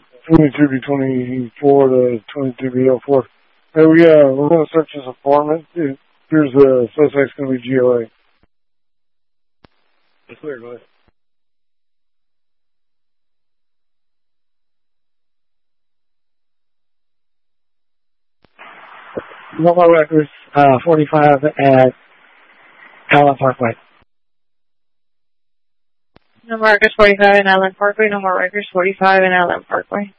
22B24 to 22B04. Hey, we're going to search his apartment. It appears the suspect's going to be GOA. It's clear, go ahead. No more records, 45 at Allen Parkway. No more records 45 in Allen Parkway. No more records 45 in Allen Parkway.